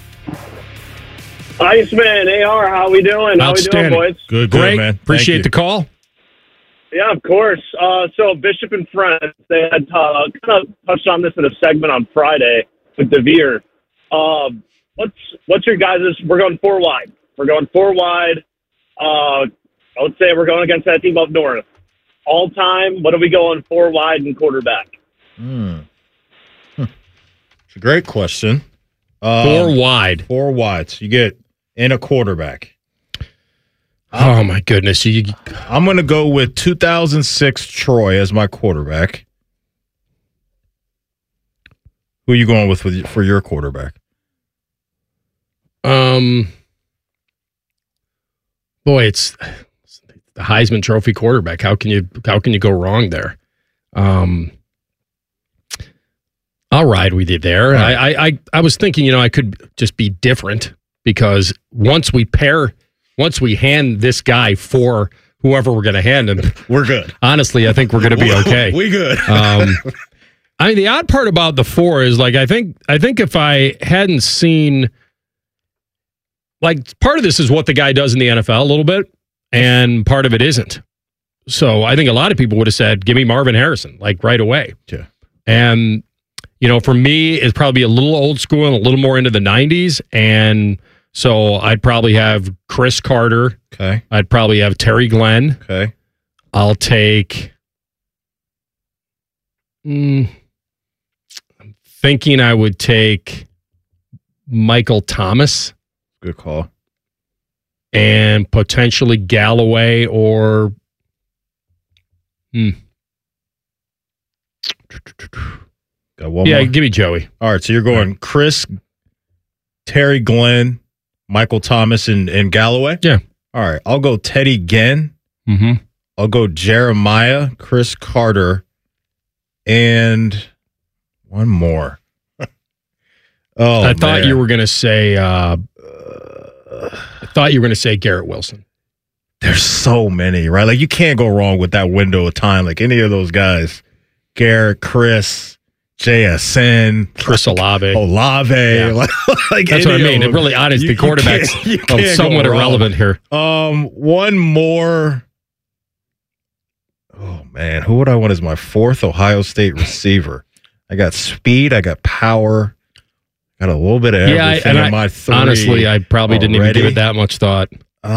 Iceman, AR, how we doing? How we doing, boys? Good, great, man. Appreciate the call. Yeah, of course. So Bishop and Friends, they had kind of touched on this in a segment on Friday with DeVere. What's your guys'? We're going 4 wide. We're going 4 wide. I would say we're going against that team up north. All time, what are we going 4 wide and quarterback? It's a great question. 4 wide. 4 wide. So you get in a quarterback. Oh, my goodness. I'm going to go with 2006 Troy as my quarterback. Who are you going with for your quarterback? Boy, it's the Heisman Trophy quarterback. How can you go wrong there? I'll ride with you there. Right. I was thinking, I could just be different because once we hand this guy for whoever we're going to hand him, we're good. Honestly, I think we're going to be okay. We good. I mean, the odd part about the 4 is I think if I hadn't seen, part of this is what the guy does in the NFL a little bit, and part of it isn't. So I think a lot of people would have said, "Give me Marvin Harrison," right away. Yeah. And for me, it's probably a little old school and a little more into the 90s, and so I'd probably have Chris Carter. Okay. I'd probably have Terry Glenn. Okay. I'll take. I'm thinking I would take Michael Thomas. Good call. And potentially Galloway or. Got one more? Give me Joey. All right, so you're going Chris, Terry Glenn, Michael Thomas, and Galloway? Yeah. All right, I'll go Teddy Ginn. Mm-hmm. I'll go Jeremiah, Chris Carter, and one more. I thought you were going to say. I thought you were going to say Garrett Wilson. There's so many, right? You can't go wrong with that window of time. Any of those guys, Garrett, Chris, JSN, Chris Olave. Yeah. That's what I mean. It really, honestly, the quarterbacks are somewhat irrelevant here. One more. Oh, man. Who would I want as my fourth Ohio State receiver? I got speed. I got power. Got a little bit of everything in my three. Honestly, I probably didn't even give it that much thought.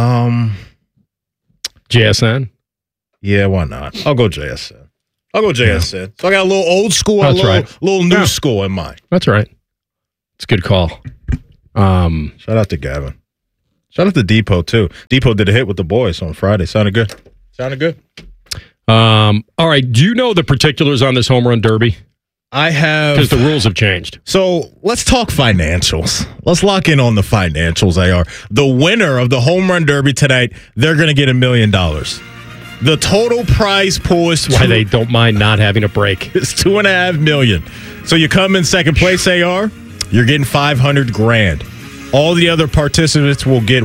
JSN? Yeah, why not? I'll go JSN. So I got a little old school and a little new school in mind. That's right. It's a good call. Shout out to Gavin. Shout out to Depot, too. Depot did a hit with the boys on Friday. Sounded good. All right. Do you know the particulars on this home run derby? I have. Because the rules have changed. So let's talk financials. Let's lock in on the financials, AR. The winner of the home run derby tonight, they're going to get $1 million. The total prize pool is why they don't mind not having a break. It's $2.5 million. So you come in second place, AR, you're getting $500,000. All the other participants will get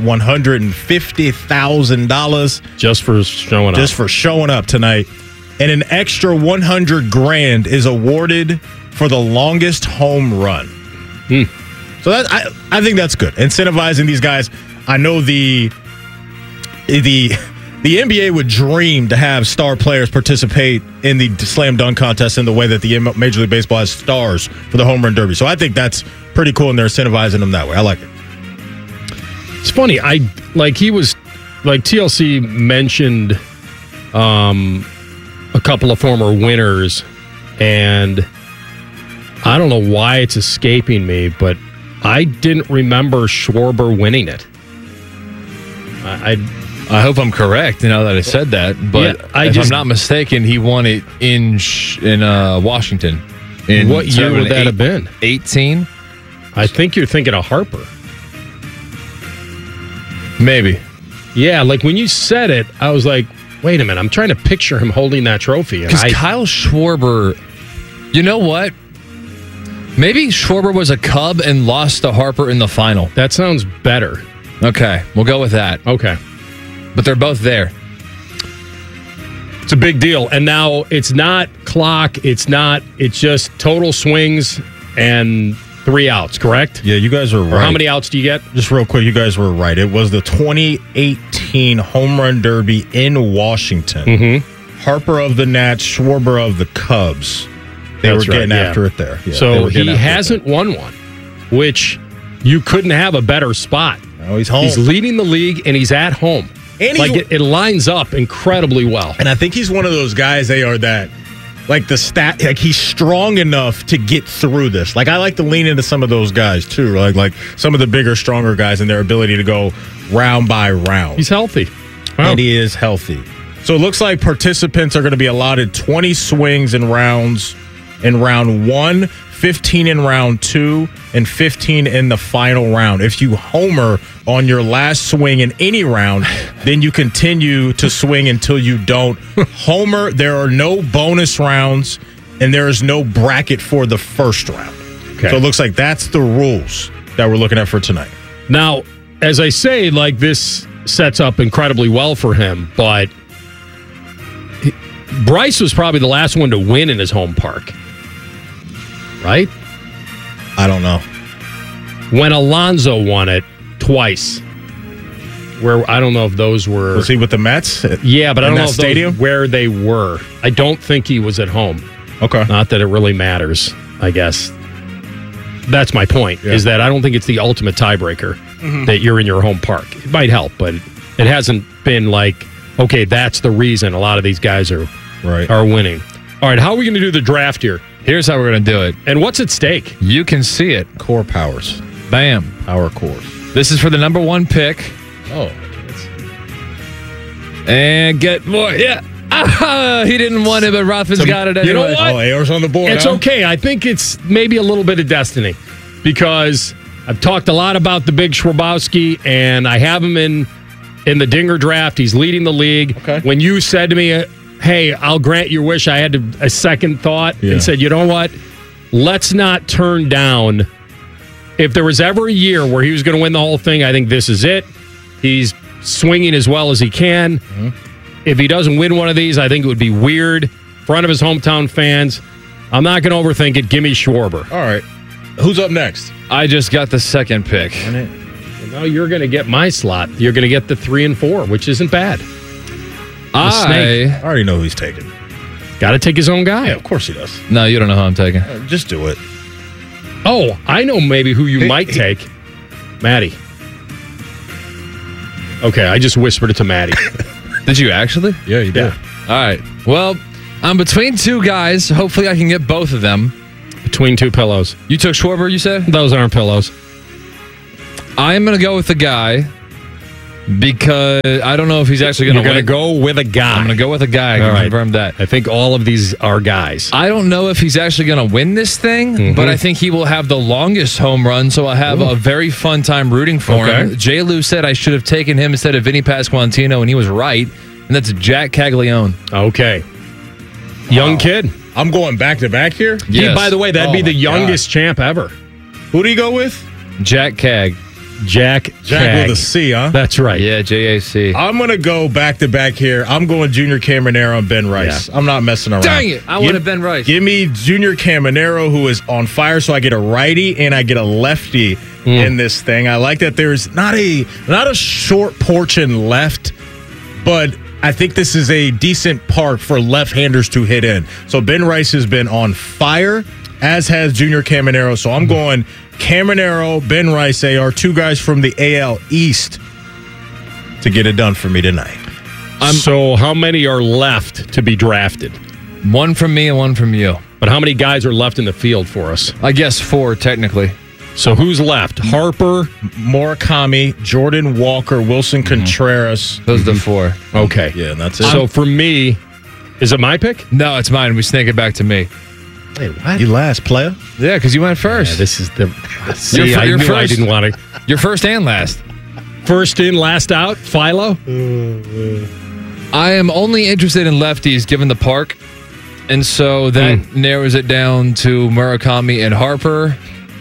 $150,000 just for showing up tonight. And an extra $100,000 is awarded for the longest home run. So that I think that's good. Incentivizing these guys. I know the NBA would dream to have star players participate in the slam dunk contest in the way that the Major League Baseball has stars for the home run derby. So I think that's pretty cool, and they're incentivizing them that way. I like it. It's funny. TLC mentioned a couple of former winners, and I don't know why it's escaping me, but I didn't remember Schwarber winning it. I hope I'm correct now that I said that, but if I'm not mistaken, he won it in Washington. What year would that have been? 18? I think you're thinking of Harper. Maybe. Yeah, like when you said it, I was like, wait a minute, I'm trying to picture him holding that trophy. Because Kyle Schwarber, you know what? Maybe Schwarber was a Cub and lost to Harper in the final. That sounds better. Okay, we'll go with that. Okay. But they're both there. It's a big deal. And now it's not clock. It's just total swings and 3 outs, correct? Yeah, you guys are right. Or how many outs do you get? Just real quick, you guys were right. It was the 2018 Home Run Derby in Washington. Mm-hmm. Harper of the Nats, Schwarber of the Cubs. They were getting after it there. Yeah, so he hasn't won one, which you couldn't have a better spot. Oh, he's home. He's leading the league, and he's at home. And it lines up incredibly well. And I think he's one of those guys, that he's strong enough to get through this. Like, I like to lean into some of those guys, too. Like some of the bigger, stronger guys and their ability to go round by round. He's healthy. Wow. And he is healthy. So it looks like participants are going to be allotted 20 swings in rounds in round 1, 15 in round 2, and 15 in the final round. If you homer on your last swing in any round, then you continue to swing until you don't homer. There are no bonus rounds, and there is no bracket for the first round. Okay. So it looks like that's the rules that we're looking at for tonight. Now, as I say, this sets up incredibly well for him, but Bryce was probably the last one to win in his home park. Right? I don't know. When Alonso won it twice, where I don't know if those were... Was he with the Mets? Yeah, but I don't know if those where they were. I don't think he was at home. Okay. Not that it really matters, I guess. That's my point, is that I don't think it's the ultimate tiebreaker that you're in your home park. It might help, but it hasn't been okay, that's the reason a lot of these guys are winning. All right, how are we going to do the draft here? Here's how we're going to do it. And what's at stake? You can see it. Core powers. Bam. Power cores. This is for the number 1 pick. Oh. And get more. Yeah. He didn't want it, but Rothman's got it anyway. You know what? Oh, AR's on the board. It's okay. I think it's maybe a little bit of destiny because I've talked a lot about the big Schwabowski, and I have him in the Dinger draft. He's leading the league. Okay. When you said to me, hey, I'll grant your wish, I had a second thought and said, you know what? Let's not turn down. If there was ever a year where he was going to win the whole thing, I think this is it. He's swinging as well as he can. Mm-hmm. If he doesn't win one of these, I think it would be weird in front of his hometown fans. I'm not going to overthink it. Give me Schwarber. All right. Who's up next? I just got the second pick. Well, now you're going to get my slot. You're going to get the 3 and 4, which isn't bad. I already know who he's taking. Got to take his own guy. Yeah, of course he does. No, you don't know who I'm taking. Just do it. Oh, I know maybe who you might take. Maddie. Okay, I just whispered it to Maddie. Did you actually? Yeah, you did. All right. Well, I'm between two guys. Hopefully I can get both of them. Between two pillows. You took Schwarber, you said? Those aren't pillows. I'm going to go with the guy because I don't know if he's actually going to win. You're going to go with a guy. I'm going to go with a guy. I can confirm that. I think all of these are guys. I don't know if he's actually going to win this thing, but I think he will have the longest home run, so I'll have a very fun time rooting for him. J. Lou said I should have taken him instead of Vinny Pasquantino, and he was right, and that's Jack Caglione. Okay. Young kid. I'm going back-to-back here? Yes. By the way, that'd be the youngest champ ever. Who do you go with? Jack Cag. Jack with a C, huh? That's right. Yeah, JAC. I'm going to go back-to-back here. I'm going Junior Caminero and Ben Rice. Yeah. I'm not messing around. Dang it. I wanted Ben Rice. Give me Junior Caminero, who is on fire, so I get a righty and I get a lefty in this thing. I like that there's not a short porch in left, but I think this is a decent park for left-handers to hit in. So Ben Rice has been on fire, as has Junior Caminero. So I'm going Caminero, Ben Rice. They are two guys from the AL East to get it done for me tonight. So how many are left to be drafted? One from me and one from you. But how many guys are left in the field for us? I guess 4, technically. So who's left? Harper, Murakami, Jordan Walker, Wilson Contreras. Those are the 4. Okay. Yeah, and that's it. So for me, is it my pick? No, it's mine. We snake it back to me. Wait, what? You last, player? Yeah, because you went first. Yeah, this is the... See, I knew first. I didn't want to... You're first and last. First in, last out, Philo? I am only interested in lefties given the park. And so that narrows it down to Murakami and Harper.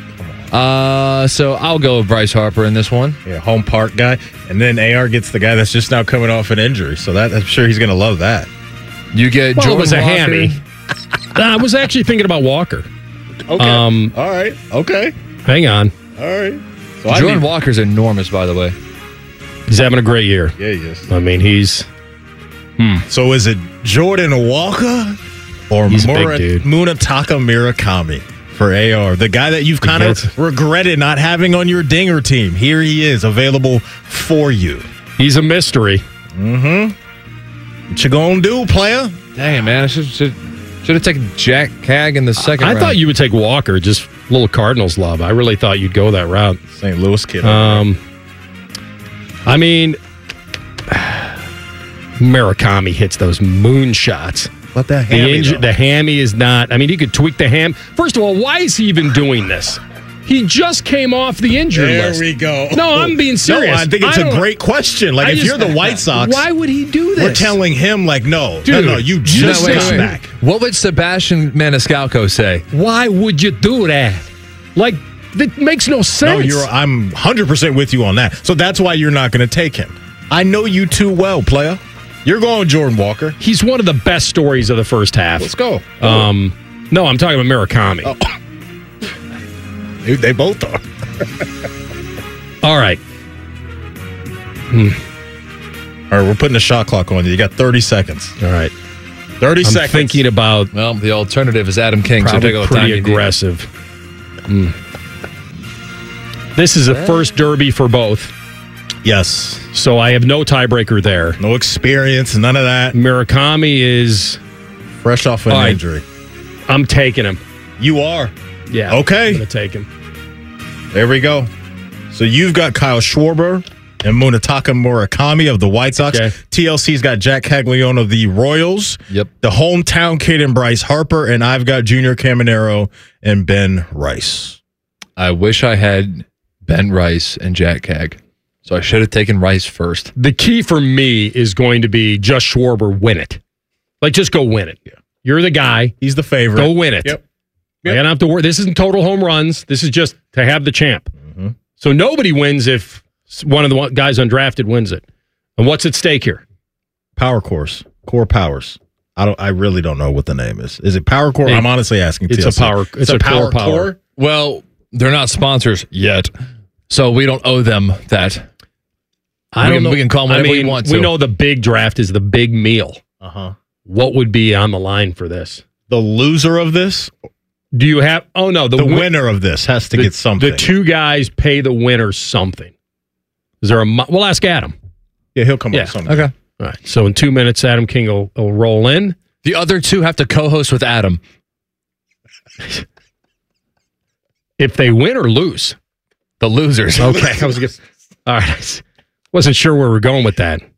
So I'll go with Bryce Harper in this one. Yeah, home park guy. And then AR gets the guy that's just now coming off an injury. So that I'm sure he's going to love that. You get Jordan it was a Walker. hammy. I was actually thinking about Walker. Okay. All right. Okay. Hang on. All right. So Jordan Walker's enormous, by the way. He's having a great year. Yeah, he is. I mean, he's... So is it Jordan Walker or Munetaka Murakami for AR? The guy that you've kind of regretted not having on your dinger team. Here he is, available for you. He's a mystery. What you gonna do, player? Dang, man. I should have taken Jack Cag in the second round. I thought you would take Walker, just a little Cardinals love. I really thought you'd go that route. St. Louis kid. I mean, Murakami hits those moonshots. What the hammy? The hammy is not. I mean, he could tweak the ham. First of all, why is he even doing this? He just came off the injured list. There we go. No, I'm being serious. No, I think it's a great question. Like, if you're the White Sox, why would he do this? We're telling him, like, no, you just got back. What would Sebastian Maniscalco say? Why would you do that? Like, that makes no sense. No, I'm 100% with you on that. So that's why you're not going to take him. I know you too well, player. You're going Jordan Walker. He's one of the best stories of the first half. Let's go. No, I'm talking about Murakami. They both are. All right. All right, we're putting a shot clock on you. You got 30 seconds. All right. 30 seconds. I'm thinking about... Well, the alternative is Adam King. So take all the pretty time aggressive. This is a first derby for both. Yes. So I have no tiebreaker there. No experience, none of that. Murakami is... fresh off an injury. I'm taking him. You are? Yeah. Okay. I'm going to take him. There we go. So you've got Kyle Schwarber and Munetaka Murakami of the White Sox. Okay. TLC's got Jack Caglione of the Royals. Yep. The hometown kid in Bryce Harper. And I've got Junior Caminero and Ben Rice. I wish I had Ben Rice and Jack Cag. So I should have taken Rice first. The key for me is going to be just Schwarber win it. Like, just go win it. Yeah. You're the guy. He's the favorite. Go win it. Yep. I don't have to worry. This isn't total home runs. This is just to have the champ. So nobody wins if one of the guys undrafted wins it. And what's at stake here? Power Course. Core Powers. I really don't know what the name is. Is it Power Core? I'm honestly asking. It's TLC. a power. It's a Power Core. Well, they're not sponsors yet, so we don't owe them that. I don't know. We can call them whatever we want to. We know the big draft is the big meal. Uh-huh. What would be on the line for this? The loser of this? Do you have? Oh no, the winner of this has to get something. The two guys pay the winner something. Is there we'll ask Adam. Yeah, he'll come up with something. Okay. All right. So in 2 minutes, Adam King will roll in. The other two have to co-host with Adam. If they win or lose, the losers. Okay. All right. Wasn't sure where we're going with that.